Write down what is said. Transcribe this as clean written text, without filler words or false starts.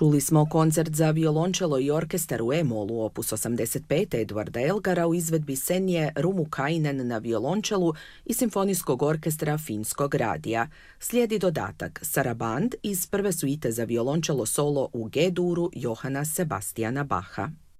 Čuli smo koncert za violončelo i orkestar u E-molu opus 85 Edvarda Elgara u izvedbi Senje Rummukainen na violončelu i Simfonijskog orkestra Finskog radija. Slijedi dodatak Saraband iz prve suite za violončelo solo u G-duru Johana Sebastiana Bacha.